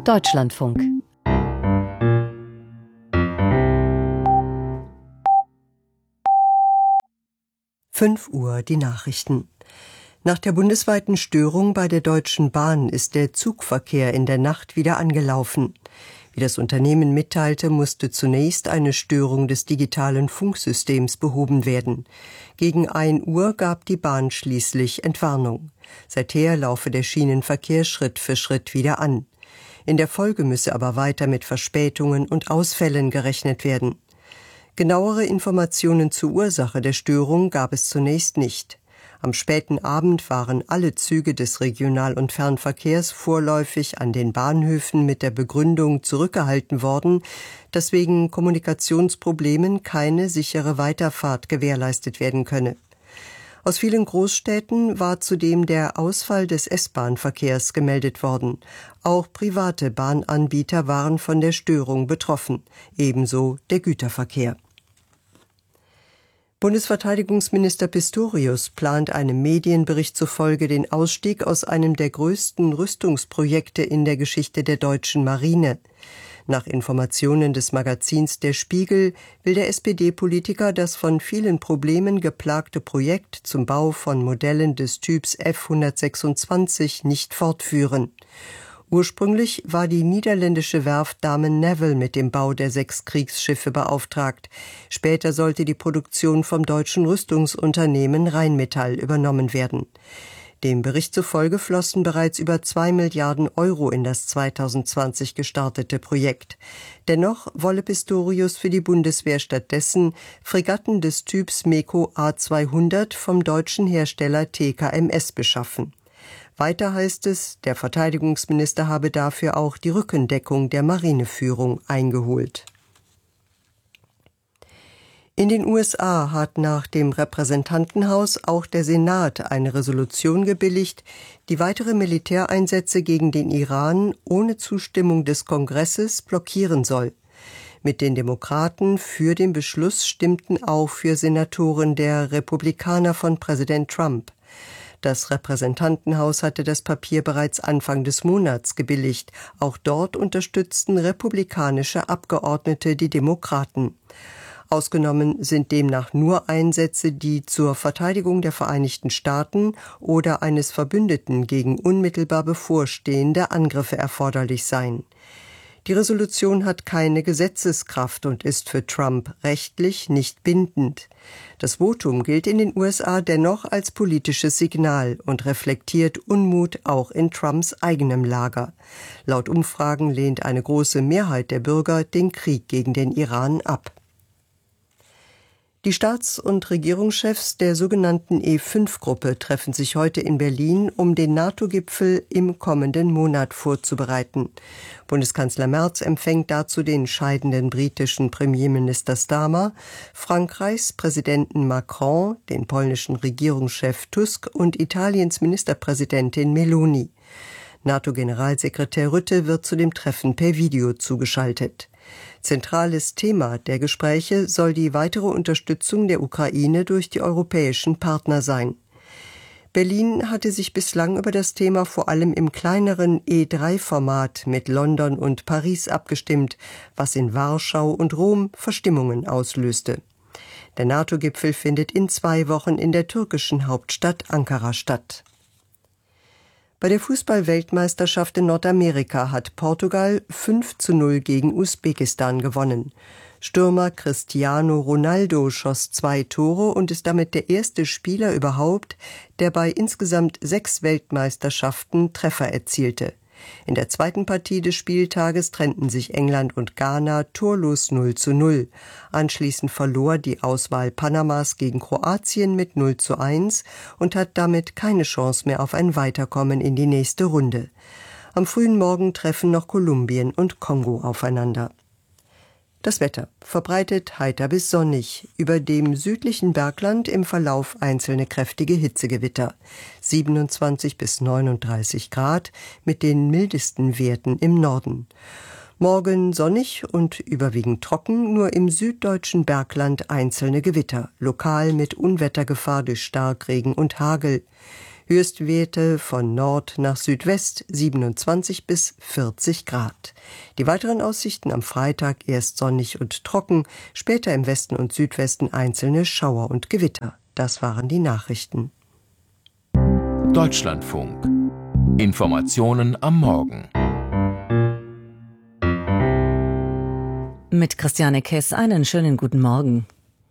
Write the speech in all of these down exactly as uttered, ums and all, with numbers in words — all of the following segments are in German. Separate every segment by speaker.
Speaker 1: Deutschlandfunk.
Speaker 2: fünf Uhr die Nachrichten. Nach der bundesweiten Störung bei der Deutschen Bahn ist der Zugverkehr in der Nacht wieder angelaufen. Wie das Unternehmen mitteilte, musste zunächst eine Störung des digitalen Funksystems behoben werden. Gegen ein Uhr gab die Bahn schließlich Entwarnung. Seither laufe der Schienenverkehr Schritt für Schritt wieder an. In der Folge müsse aber weiter mit Verspätungen und Ausfällen gerechnet werden. Genauere Informationen zur Ursache der Störung gab es zunächst nicht. Am späten Abend waren alle Züge des Regional- und Fernverkehrs vorläufig an den Bahnhöfen mit der Begründung zurückgehalten worden, dass wegen Kommunikationsproblemen keine sichere Weiterfahrt gewährleistet werden könne. Aus vielen Großstädten war zudem der Ausfall des S-Bahn-Verkehrs gemeldet worden. Auch private Bahnanbieter waren von der Störung betroffen, ebenso der Güterverkehr. Bundesverteidigungsminister Pistorius plant einem Medienbericht zufolge den Ausstieg aus einem der größten Rüstungsprojekte in der Geschichte der deutschen Marine. Nach Informationen des Magazins Der Spiegel will der S P D-Politiker das von vielen Problemen geplagte Projekt zum Bau von Modellen des Typs F hundertsechsundzwanzig nicht fortführen. Ursprünglich war die niederländische Werft Damen Naval mit dem Bau der sechs Kriegsschiffe beauftragt. Später sollte die Produktion vom deutschen Rüstungsunternehmen Rheinmetall übernommen werden. Dem Bericht zufolge flossen bereits über zwei Milliarden Euro in das zweitausendzwanzig gestartete Projekt. Dennoch wolle Pistorius für die Bundeswehr stattdessen Fregatten des Typs MEKO A zweihundert vom deutschen Hersteller T K M S beschaffen. Weiter heißt es, der Verteidigungsminister habe dafür auch die Rückendeckung der Marineführung eingeholt. In den U S A hat nach dem Repräsentantenhaus auch der Senat eine Resolution gebilligt, die weitere Militäreinsätze gegen den Iran ohne Zustimmung des Kongresses blockieren soll. Mit den Demokraten für den Beschluss stimmten auch für Senatoren der Republikaner von Präsident Trump. Das Repräsentantenhaus hatte das Papier bereits Anfang des Monats gebilligt. Auch dort unterstützten republikanische Abgeordnete die Demokraten. Ausgenommen sind demnach nur Einsätze, die zur Verteidigung der Vereinigten Staaten oder eines Verbündeten gegen unmittelbar bevorstehende Angriffe erforderlich seien. Die Resolution hat keine Gesetzeskraft und ist für Trump rechtlich nicht bindend. Das Votum gilt in den U S A dennoch als politisches Signal und reflektiert Unmut auch in Trumps eigenem Lager. Laut Umfragen lehnt eine große Mehrheit der Bürger den Krieg gegen den Iran ab. Die Staats- und Regierungschefs der sogenannten E fünf Gruppe treffen sich heute in Berlin, um den NATO-Gipfel im kommenden Monat vorzubereiten. Bundeskanzler Merz empfängt dazu den scheidenden britischen Premierminister Starmer, Frankreichs Präsidenten Macron, den polnischen Regierungschef Tusk und Italiens Ministerpräsidentin Meloni. NATO-Generalsekretär Rutte wird zu dem Treffen per Video zugeschaltet. Zentrales Thema der Gespräche soll die weitere Unterstützung der Ukraine durch die europäischen Partner sein. Berlin hatte sich bislang über das Thema vor allem im kleineren E drei Format mit London und Paris abgestimmt, was in Warschau und Rom Verstimmungen auslöste. Der NATO-Gipfel findet in zwei Wochen in der türkischen Hauptstadt Ankara statt. Bei der Fußball-Weltmeisterschaft in Nordamerika hat Portugal fünf zu null gegen Usbekistan gewonnen. Stürmer Cristiano Ronaldo schoss zwei Tore und ist damit der erste Spieler überhaupt, der bei insgesamt sechs Weltmeisterschaften Treffer erzielte. In der zweiten Partie des Spieltages trennten sich England und Ghana torlos null zu null. Anschließend verlor die Auswahl Panamas gegen Kroatien mit null zu eins und hat damit keine Chance mehr auf ein Weiterkommen in die nächste Runde. Am frühen Morgen treffen noch Kolumbien und Kongo aufeinander. Das Wetter: verbreitet heiter bis sonnig, über dem südlichen Bergland im Verlauf einzelne kräftige Hitzegewitter. siebenundzwanzig bis neununddreißig Grad mit den mildesten Werten im Norden. Morgen sonnig und überwiegend trocken, nur im süddeutschen Bergland einzelne Gewitter, lokal mit Unwettergefahr durch Starkregen und Hagel. Höchstwerte von Nord nach Südwest siebenundzwanzig bis vierzig Grad. Die weiteren Aussichten am Freitag erst sonnig und trocken, später im Westen und Südwesten einzelne Schauer und Gewitter. Das waren die Nachrichten.
Speaker 1: Deutschlandfunk. Informationen am Morgen.
Speaker 3: Mit Christiane Kess einen schönen guten Morgen.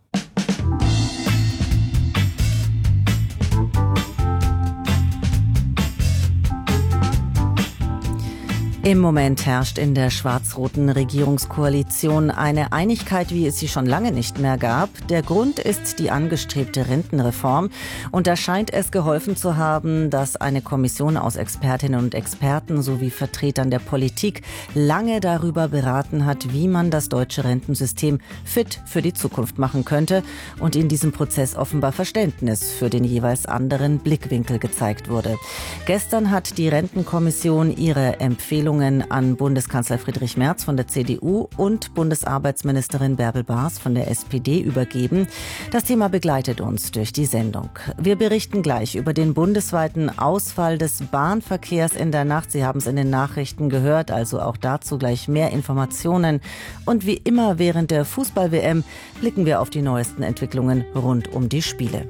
Speaker 3: Im Moment herrscht in der schwarz-roten Regierungskoalition eine Einigkeit, wie es sie schon lange nicht mehr gab. Der Grund ist die angestrebte Rentenreform. Und da scheint es geholfen zu haben, dass eine Kommission aus Expertinnen und Experten sowie Vertretern der Politik lange darüber beraten hat, wie man das deutsche Rentensystem fit für die Zukunft machen könnte. Und in diesem Prozess offenbar Verständnis für den jeweils anderen Blickwinkel gezeigt wurde. Gestern hat die Rentenkommission ihre Empfehlungen an Bundeskanzler Friedrich Merz von der C D U und Bundesarbeitsministerin Bärbel Baas von der S P D übergeben. Das Thema begleitet uns durch die Sendung. Wir berichten gleich über den bundesweiten Ausfall des Bahnverkehrs in der Nacht. Sie haben es in den Nachrichten gehört, also auch dazu gleich mehr Informationen. Und wie immer während der Fußball-W M blicken wir auf die neuesten Entwicklungen rund um die Spiele.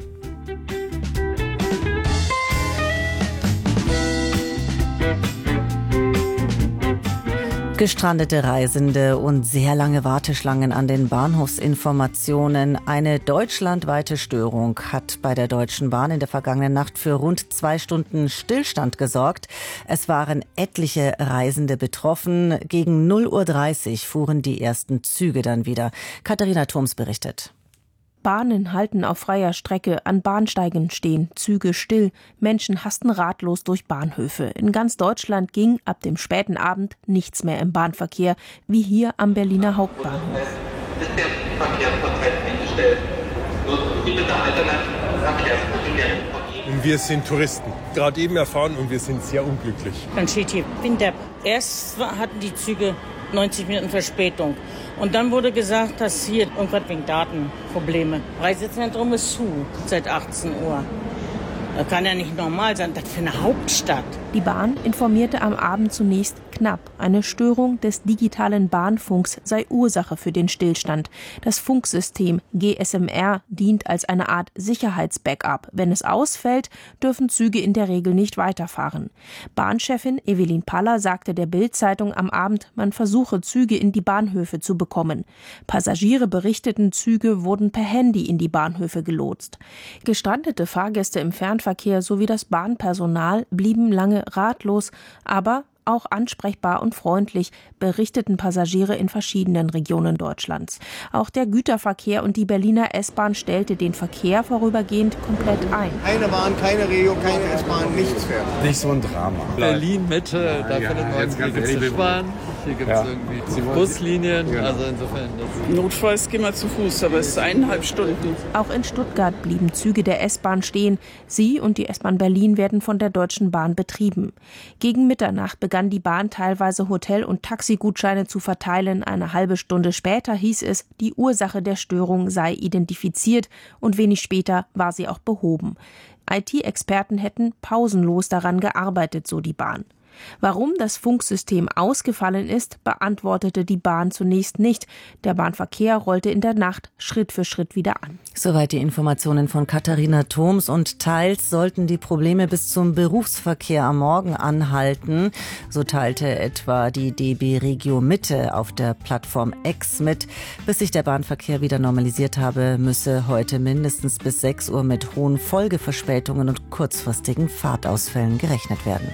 Speaker 3: Gestrandete Reisende und sehr lange Warteschlangen an den Bahnhofsinformationen. Eine deutschlandweite Störung hat bei der Deutschen Bahn in der vergangenen Nacht für rund zwei Stunden Stillstand gesorgt. Es waren etliche Reisende betroffen. Gegen null Uhr dreißig fuhren die ersten Züge dann wieder. Katharina Thoms berichtet.
Speaker 4: Bahnen halten auf freier Strecke, an Bahnsteigen stehen Züge still, Menschen hasten ratlos durch Bahnhöfe. In ganz Deutschland ging ab dem späten Abend nichts mehr im Bahnverkehr, wie hier am Berliner Hauptbahnhof.
Speaker 5: Ist der Verkehr zurzeit eingestellt? Nutzen Sie bitte alternative Verkehrsmittel.
Speaker 6: Und wir sind Touristen, gerade eben erfahren, und wir sind sehr unglücklich.
Speaker 7: Dann steht hier Winter. Erst hatten die Züge neunzig Minuten Verspätung. Und dann wurde gesagt, dass hier irgendwas wegen Datenprobleme. Reisezentrum ist zu seit achtzehn Uhr. Das kann ja nicht normal sein, das für eine Hauptstadt.
Speaker 4: Die Bahn informierte am Abend zunächst knapp. Eine Störung des digitalen Bahnfunks sei Ursache für den Stillstand. Das Funksystem G S M R dient als eine Art Sicherheitsbackup. Wenn es ausfällt, dürfen Züge in der Regel nicht weiterfahren. Bahnchefin Evelyn Paller sagte der Bild-Zeitung am Abend, man versuche, Züge in die Bahnhöfe zu bekommen. Passagiere berichteten, Züge wurden per Handy in die Bahnhöfe gelotst. Gestrandete Fahrgäste im Fernverkehr sowie das Bahnpersonal blieben lange ratlos, aber auch ansprechbar und freundlich, berichteten Passagiere in verschiedenen Regionen Deutschlands. Auch der Güterverkehr und die Berliner S-Bahn stellte den Verkehr vorübergehend komplett ein.
Speaker 8: Keine Bahn, keine Regio, keine S-Bahn, nichts fährt.
Speaker 6: Nicht so ein Drama.
Speaker 9: Berlin-Mitte, ja, da
Speaker 6: ja,
Speaker 9: findet man
Speaker 6: jetzt
Speaker 9: irgendwie die S-Bahn, hier gibt es ja. irgendwie Buslinien, ja. also insofern. Das
Speaker 10: Notfalls gehen wir zu Fuß, aber es ist eineinhalb Stunden.
Speaker 4: Auch in Stuttgart blieben Züge der S-Bahn stehen. Sie und die S-Bahn Berlin werden von der Deutschen Bahn betrieben. Gegen Mitternacht begann die Bahn teilweise Hotel- und Taxigutscheine zu verteilen. Eine halbe Stunde später hieß es, die Ursache der Störung sei identifiziert und wenig später war sie auch behoben. I T-Experten hätten pausenlos daran gearbeitet, so die Bahn. Warum das Funksystem ausgefallen ist, beantwortete die Bahn zunächst nicht. Der Bahnverkehr rollte in der Nacht Schritt für Schritt wieder an.
Speaker 3: Soweit die Informationen von Katharina Thoms, und teils sollten die Probleme bis zum Berufsverkehr am Morgen anhalten. So teilte etwa die D B Regio Mitte auf der Plattform X mit. Bis sich der Bahnverkehr wieder normalisiert habe, müsse heute mindestens bis sechs Uhr mit hohen Folgeverspätungen und kurzfristigen Fahrtausfällen gerechnet werden.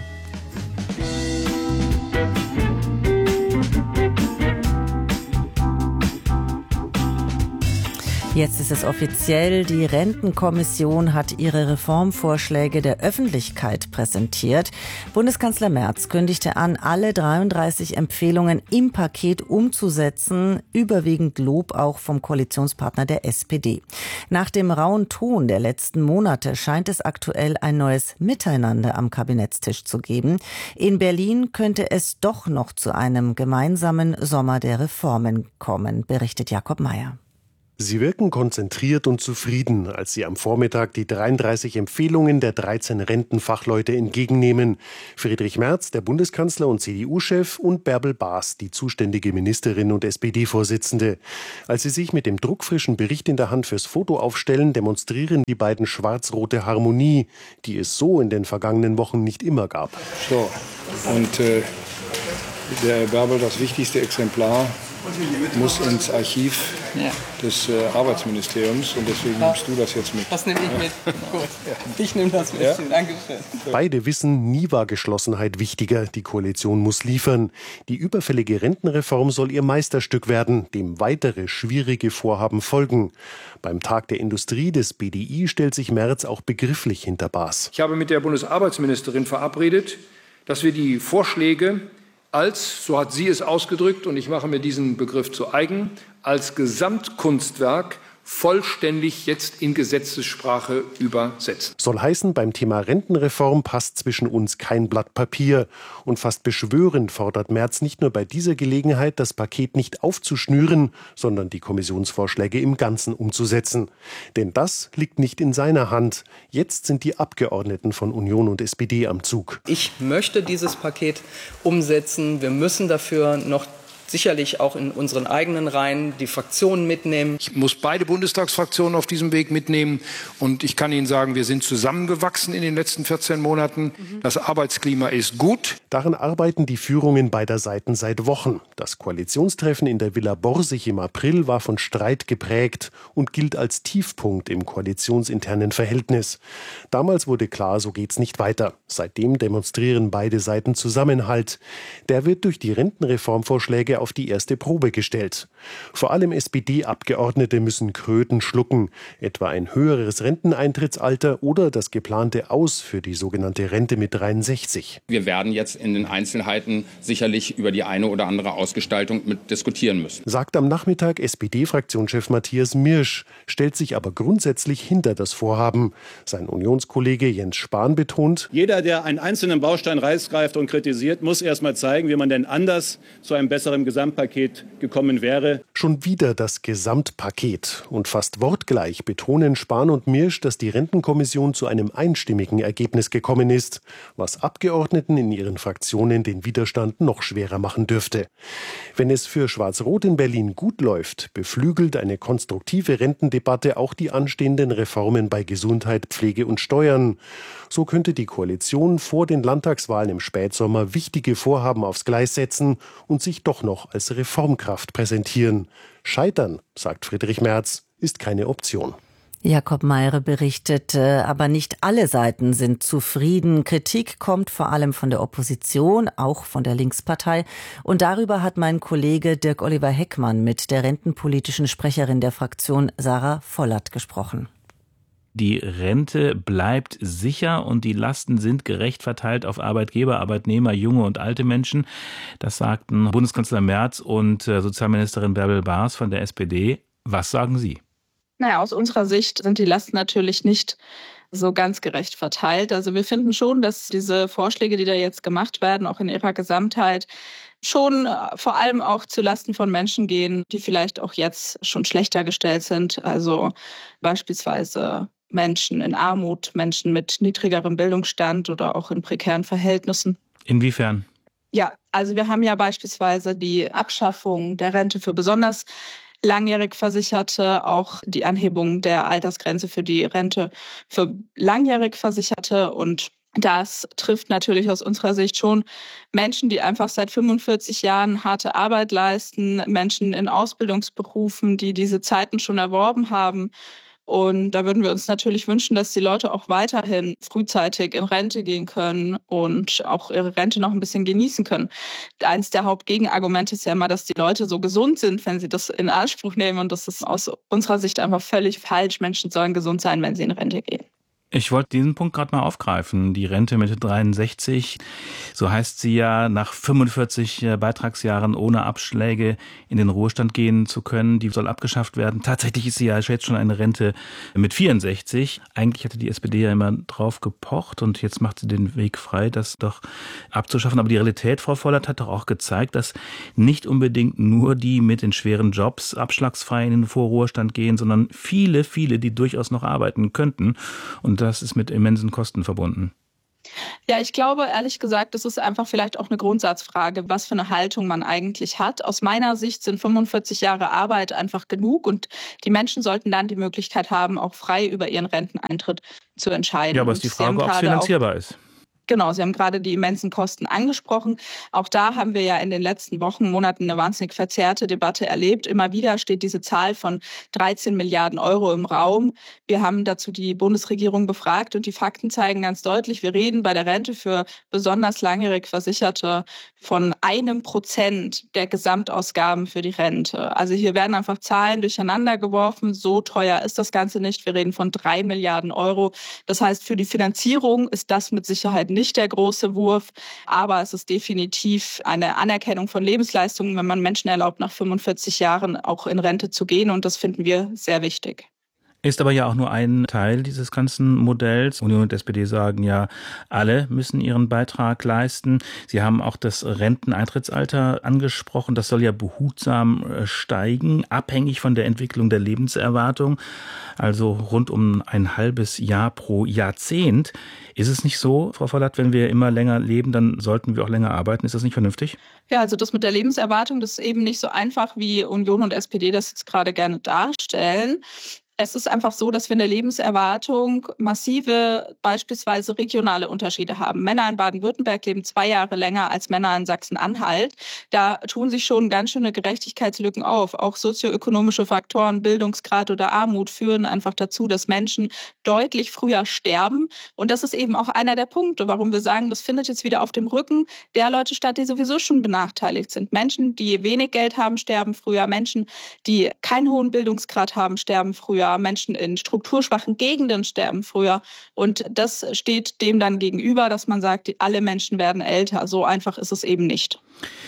Speaker 3: Jetzt ist es offiziell, die Rentenkommission hat ihre Reformvorschläge der Öffentlichkeit präsentiert. Bundeskanzler Merz kündigte an, alle dreiunddreißig Empfehlungen im Paket umzusetzen. Überwiegend Lob auch vom Koalitionspartner der S P D. Nach dem rauen Ton der letzten Monate scheint es aktuell ein neues Miteinander am Kabinettstisch zu geben. In Berlin könnte es doch noch zu einem gemeinsamen Sommer der Reformen kommen, berichtet Jakob Mayer.
Speaker 11: Sie wirken konzentriert und zufrieden, als sie am Vormittag die dreiunddreißig Empfehlungen der dreizehn Rentenfachleute entgegennehmen. Friedrich Merz, der Bundeskanzler und C D U-Chef, und Bärbel Baas, die zuständige Ministerin und S P D-Vorsitzende. Als sie sich mit dem druckfrischen Bericht in der Hand fürs Foto aufstellen, demonstrieren die beiden schwarz-rote Harmonie, die es so in den vergangenen Wochen nicht immer gab.
Speaker 12: So, und äh, der Bärbel, das wichtigste Exemplar muss ins Archiv ja. des äh, Arbeitsministeriums und deswegen nimmst du das jetzt mit.
Speaker 13: Das nehme ich mit. Gut. Ja. Ich nehme das mit.
Speaker 12: Ja?
Speaker 13: Dankeschön.
Speaker 11: Beide wissen, nie war Geschlossenheit wichtiger. Die Koalition muss liefern. Die überfällige Rentenreform soll ihr Meisterstück werden, dem weitere schwierige Vorhaben folgen. Beim Tag der Industrie des B D I stellt sich Merz auch begrifflich hinter Baas.
Speaker 12: Ich habe mit der Bundesarbeitsministerin verabredet, dass wir die Vorschläge als, so hat sie es ausgedrückt, und ich mache mir diesen Begriff zu eigen, als Gesamtkunstwerk vollständig jetzt in Gesetzessprache übersetzen.
Speaker 11: Soll heißen, beim Thema Rentenreform passt zwischen uns kein Blatt Papier. Und fast beschwörend fordert Merz nicht nur bei dieser Gelegenheit, das Paket nicht aufzuschnüren, sondern die Kommissionsvorschläge im Ganzen umzusetzen. Denn das liegt nicht in seiner Hand. Jetzt sind die Abgeordneten von Union und S P D am Zug.
Speaker 13: Ich möchte dieses Paket umsetzen. Wir müssen dafür noch sicherlich auch in unseren eigenen Reihen die Fraktionen mitnehmen.
Speaker 12: Ich muss beide Bundestagsfraktionen auf diesem Weg mitnehmen. Und ich kann Ihnen sagen, wir sind zusammengewachsen in den letzten vierzehn Monaten. Mhm. Das Arbeitsklima ist gut.
Speaker 11: Daran arbeiten die Führungen beider Seiten seit Wochen. Das Koalitionstreffen in der Villa Borsig im April war von Streit geprägt und gilt als Tiefpunkt im koalitionsinternen Verhältnis. Damals wurde klar, so geht's nicht weiter. Seitdem demonstrieren beide Seiten Zusammenhalt. Der wird durch die Rentenreformvorschläge auf die erste Probe gestellt. Vor allem S P D-Abgeordnete müssen Kröten schlucken, etwa ein höheres Renteneintrittsalter oder das geplante Aus für die sogenannte Rente mit dreiundsechzig.
Speaker 14: Wir werden jetzt in den Einzelheiten sicherlich über die eine oder andere Ausgestaltung mit diskutieren müssen.
Speaker 11: Sagt am Nachmittag S P D-Fraktionschef Matthias Mirsch, stellt sich aber grundsätzlich hinter das Vorhaben. Sein Unionskollege Jens Spahn betont:
Speaker 15: Jeder, der einen einzelnen Baustein rausgreift und kritisiert, muss erst mal zeigen, wie man denn anders zu einem besseren Gesamtpaket gekommen wäre.
Speaker 11: Schon wieder das Gesamtpaket. Und fast wortgleich betonen Spahn und Mirsch, dass die Rentenkommission zu einem einstimmigen Ergebnis gekommen ist, was Abgeordneten in ihren Fraktionen den Widerstand noch schwerer machen dürfte. Wenn es für Schwarz-Rot in Berlin gut läuft, beflügelt eine konstruktive Rentendebatte auch die anstehenden Reformen bei Gesundheit, Pflege und Steuern. So könnte die Koalition vor den Landtagswahlen im Spätsommer wichtige Vorhaben aufs Gleis setzen und sich doch noch als Reformkraft präsentieren. Scheitern, sagt Friedrich Merz, ist keine Option.
Speaker 3: Jakob Meyre berichtete, aber nicht alle Seiten sind zufrieden. Kritik kommt vor allem von der Opposition, auch von der Linkspartei. Und darüber hat mein Kollege Dirk-Oliver Heckmann mit der rentenpolitischen Sprecherin der Fraktion Sarah Vollert gesprochen.
Speaker 16: Die Rente bleibt sicher und die Lasten sind gerecht verteilt auf Arbeitgeber, Arbeitnehmer, junge und alte Menschen. Das sagten Bundeskanzler Merz und Sozialministerin Bärbel Baas von der S P D. Was sagen Sie?
Speaker 10: Naja, aus unserer Sicht sind die Lasten natürlich nicht so ganz gerecht verteilt. Also wir finden schon, dass diese Vorschläge, die da jetzt gemacht werden, auch in ihrer Gesamtheit, schon vor allem auch zu Lasten von Menschen gehen, die vielleicht auch jetzt schon schlechter gestellt sind. Also beispielsweise Menschen in Armut, Menschen mit niedrigerem Bildungsstand oder auch in prekären Verhältnissen.
Speaker 16: Inwiefern?
Speaker 10: Ja, also wir haben ja beispielsweise die Abschaffung der Rente für besonders langjährig Versicherte, auch die Anhebung der Altersgrenze für die Rente für langjährig Versicherte. Und das trifft natürlich aus unserer Sicht schon Menschen, die einfach seit fünfundvierzig Jahren harte Arbeit leisten, Menschen in Ausbildungsberufen, die diese Zeiten schon erworben haben. Und da würden wir uns natürlich wünschen, dass die Leute auch weiterhin frühzeitig in Rente gehen können und auch ihre Rente noch ein bisschen genießen können. Eins der Hauptgegenargumente ist ja immer, dass die Leute so gesund sind, wenn sie das in Anspruch nehmen. Und das ist aus unserer Sicht einfach völlig falsch. Menschen sollen gesund sein, wenn sie in Rente gehen.
Speaker 16: Ich wollte diesen Punkt gerade mal aufgreifen. Die Rente Mitte dreiundsechzig, so heißt sie ja, nach fünfundvierzig Beitragsjahren ohne Abschläge in den Ruhestand gehen zu können, die soll abgeschafft werden. Tatsächlich ist sie ja jetzt schon eine Rente mit vierundsechzig. Eigentlich hatte die S P D ja immer drauf gepocht und jetzt macht sie den Weg frei, das doch abzuschaffen. Aber die Realität, Frau Vollert, hat doch auch gezeigt, dass nicht unbedingt nur die mit den schweren Jobs abschlagsfrei in den Vorruhestand gehen, sondern viele, viele, die durchaus noch arbeiten könnten. Und das ist mit immensen Kosten verbunden.
Speaker 10: Ja, ich glaube, ehrlich gesagt, das ist einfach vielleicht auch eine Grundsatzfrage, was für eine Haltung man eigentlich hat. Aus meiner Sicht sind fünfundvierzig Jahre Arbeit einfach genug und die Menschen sollten dann die Möglichkeit haben, auch frei über ihren Renteneintritt zu entscheiden.
Speaker 16: Ja, aber es ist die Frage, ob es finanzierbar ist.
Speaker 10: Genau, Sie haben gerade die immensen Kosten angesprochen. Auch da haben wir ja in den letzten Wochen, Monaten eine wahnsinnig verzerrte Debatte erlebt. Immer wieder steht diese Zahl von dreizehn Milliarden Euro im Raum. Wir haben dazu die Bundesregierung befragt und die Fakten zeigen ganz deutlich, wir reden bei der Rente für besonders langjährig Versicherte von einem Prozent der Gesamtausgaben für die Rente. Also hier werden einfach Zahlen durcheinander geworfen. So teuer ist das Ganze nicht. Wir reden von drei Milliarden Euro. Das heißt, für die Finanzierung ist das mit Sicherheit nicht der große Wurf, aber es ist definitiv eine Anerkennung von Lebensleistungen, wenn man Menschen erlaubt, nach fünfundvierzig Jahren auch in Rente zu gehen, und das finden wir sehr wichtig.
Speaker 16: Ist aber ja auch nur ein Teil dieses ganzen Modells. Union und S P D sagen ja, alle müssen ihren Beitrag leisten. Sie haben auch das Renteneintrittsalter angesprochen. Das soll ja behutsam steigen, abhängig von der Entwicklung der Lebenserwartung. Also rund um ein halbes Jahr pro Jahrzehnt. Ist es nicht so, Frau Vollert, wenn wir immer länger leben, dann sollten wir auch länger arbeiten? Ist das nicht vernünftig?
Speaker 10: Ja, also das mit der Lebenserwartung, das ist eben nicht so einfach, wie Union und S P D das jetzt gerade gerne darstellen. Es ist einfach so, dass wir in der Lebenserwartung massive, beispielsweise regionale Unterschiede haben. Männer in Baden-Württemberg leben zwei Jahre länger als Männer in Sachsen-Anhalt. Da tun sich schon ganz schöne Gerechtigkeitslücken auf. Auch sozioökonomische Faktoren, Bildungsgrad oder Armut führen einfach dazu, dass Menschen deutlich früher sterben. Und das ist eben auch einer der Punkte, warum wir sagen, das findet jetzt wieder auf dem Rücken der Leute statt, die sowieso schon benachteiligt sind. Menschen, die wenig Geld haben, sterben früher. Menschen, die keinen hohen Bildungsgrad haben, sterben früher. Menschen in strukturschwachen Gegenden sterben früher. Und das steht dem dann gegenüber, dass man sagt, alle Menschen werden älter. So einfach ist es eben nicht.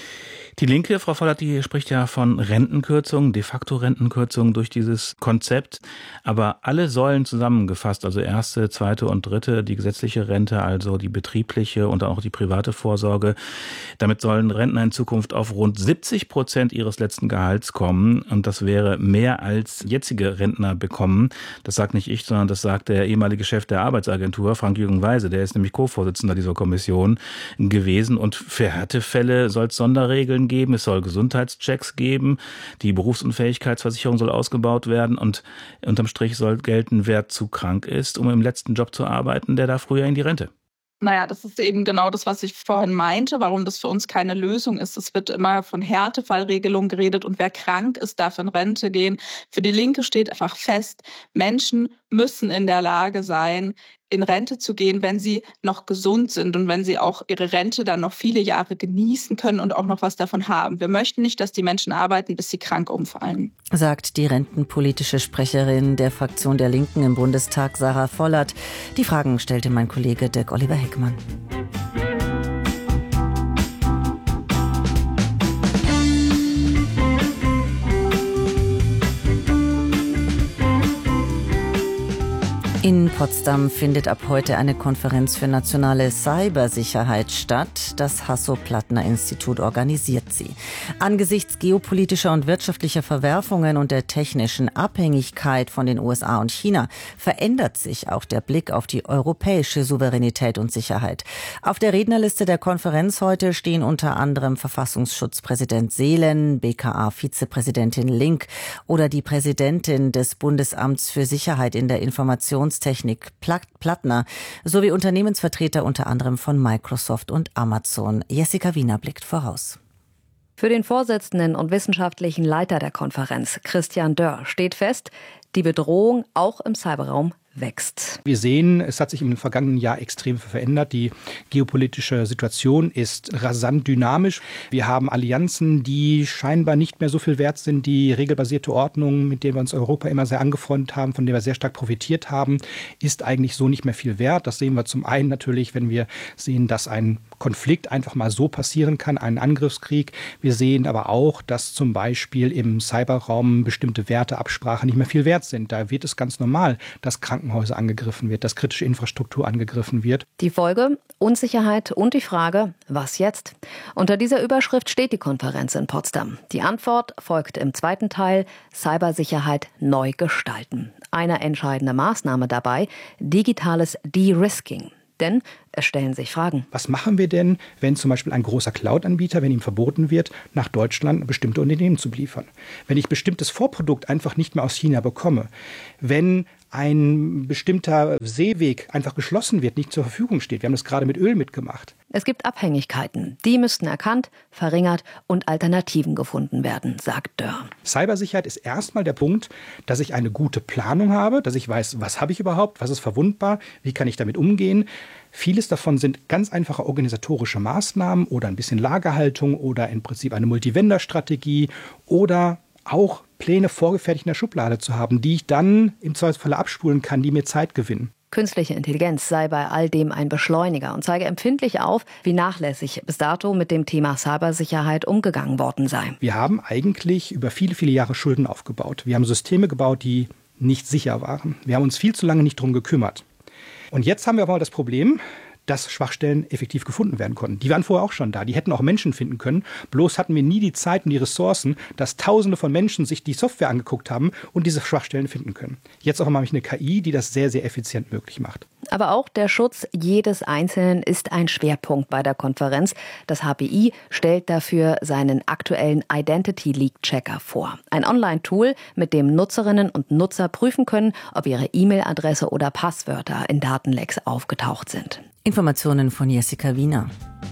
Speaker 16: Die Linke, Frau Vollert, die spricht ja von Rentenkürzungen, de facto Rentenkürzungen durch dieses Konzept. Aber alle Säulen zusammengefasst, also erste, zweite und dritte, die gesetzliche Rente, also die betriebliche und auch die private Vorsorge. Damit sollen Rentner in Zukunft auf rund siebzig Prozent ihres letzten Gehalts kommen. Und das wäre mehr als jetzige Rentner bekommen. Das sagt nicht ich, sondern das sagt der ehemalige Chef der Arbeitsagentur, Frank-Jürgen Weise. Der ist nämlich Co-Vorsitzender dieser Kommission gewesen. Und für Härtefälle soll es Sonderregeln geben, es soll Gesundheitschecks geben, die Berufsunfähigkeitsversicherung soll ausgebaut werden und unterm Strich soll gelten, wer zu krank ist, um im letzten Job zu arbeiten, der darf früher in die Rente.
Speaker 10: Naja, das ist eben genau das, was ich vorhin meinte, warum das für uns keine Lösung ist. Es wird immer von Härtefallregelungen geredet und wer krank ist, darf in Rente gehen. Für die Linke steht einfach fest, Menschen müssen in der Lage sein, in Rente zu gehen, wenn sie noch gesund sind und wenn sie auch ihre Rente dann noch viele Jahre genießen können und auch noch was davon haben. Wir möchten nicht, dass die Menschen arbeiten, bis sie krank umfallen.
Speaker 3: Sagt die rentenpolitische Sprecherin der Fraktion der Linken im Bundestag, Sarah Vollert. Die Fragen stellte mein Kollege Dirk Oliver Heckmann. In Potsdam findet ab heute eine Konferenz für nationale Cybersicherheit statt. Das Hasso-Plattner-Institut organisiert sie. Angesichts geopolitischer und wirtschaftlicher Verwerfungen und der technischen Abhängigkeit von den U S A und China verändert sich auch der Blick auf die europäische Souveränität und Sicherheit. Auf der Rednerliste der Konferenz heute stehen unter anderem Verfassungsschutzpräsident Seelen, B K A-Vizepräsidentin Link oder die Präsidentin des Bundesamts für Sicherheit in der Informations Technik Plattner sowie Unternehmensvertreter unter anderem von Microsoft und Amazon. Jessica Wiener blickt voraus.
Speaker 17: Für den Vorsitzenden und wissenschaftlichen Leiter der Konferenz, Christian Dörr, steht fest, die Bedrohung auch im Cyberraum wächst.
Speaker 18: Wir sehen, es hat sich im vergangenen Jahr extrem verändert. Die geopolitische Situation ist rasant dynamisch. Wir haben Allianzen, die scheinbar nicht mehr so viel wert sind. Die regelbasierte Ordnung, mit der wir uns Europa immer sehr angefreundet haben, von der wir sehr stark profitiert haben, ist eigentlich so nicht mehr viel wert. Das sehen wir zum einen natürlich, wenn wir sehen, dass ein Konflikt einfach mal so passieren kann, einen Angriffskrieg. Wir sehen aber auch, dass zum Beispiel im Cyberraum bestimmte Werteabsprachen nicht mehr viel wert sind. Da wird es ganz normal, dass Krankenhäuser angegriffen wird, dass kritische Infrastruktur angegriffen wird.
Speaker 17: Die Folge: Unsicherheit und die Frage, was jetzt? Unter dieser Überschrift steht die Konferenz in Potsdam. Die Antwort folgt im zweiten Teil: Cybersicherheit neu gestalten. Eine entscheidende Maßnahme dabei: digitales De-Risking. Denn es stellen sich Fragen.
Speaker 18: Was machen wir denn, wenn zum Beispiel ein großer Cloud-Anbieter, wenn ihm verboten wird, nach Deutschland bestimmte Unternehmen zu beliefern? Wenn ich bestimmtes Vorprodukt einfach nicht mehr aus China bekomme? Wenn ein bestimmter Seeweg einfach geschlossen wird, nicht zur Verfügung steht? Wir haben das gerade mit Öl mitgemacht.
Speaker 17: Es gibt Abhängigkeiten. Die müssten erkannt, verringert und Alternativen gefunden werden, sagt Dörr.
Speaker 18: Cybersicherheit ist erstmal der Punkt, dass ich eine gute Planung habe, dass ich weiß, was habe ich überhaupt, was ist verwundbar, wie kann ich damit umgehen. Vieles davon sind ganz einfache organisatorische Maßnahmen oder ein bisschen Lagerhaltung oder im Prinzip eine Multivendor-Strategie oder auch Pläne vorgefertigt in der Schublade zu haben, die ich dann im Zweifelsfall abspulen kann, die mir Zeit gewinnen.
Speaker 17: Künstliche Intelligenz sei bei all dem ein Beschleuniger und zeige empfindlich auf, wie nachlässig bis dato mit dem Thema Cybersicherheit umgegangen worden sei.
Speaker 18: Wir haben eigentlich über viele, viele Jahre Schulden aufgebaut. Wir haben Systeme gebaut, die nicht sicher waren. Wir haben uns viel zu lange nicht darum gekümmert. Und jetzt haben wir aber das Problem, dass Schwachstellen effektiv gefunden werden konnten. Die waren vorher auch schon da. Die hätten auch Menschen finden können. Bloß hatten wir nie die Zeit und die Ressourcen, dass Tausende von Menschen sich die Software angeguckt haben und diese Schwachstellen finden können. Jetzt auch mal eine K I, die das sehr, sehr effizient möglich macht.
Speaker 17: Aber auch der Schutz jedes Einzelnen ist ein Schwerpunkt bei der Konferenz. Das H P I stellt dafür seinen aktuellen Identity Leak Checker vor. Ein Online-Tool, mit dem Nutzerinnen und Nutzer prüfen können, ob ihre E-Mail-Adresse oder Passwörter in Datenlecks aufgetaucht sind.
Speaker 3: Informationen von Jessica Wiener.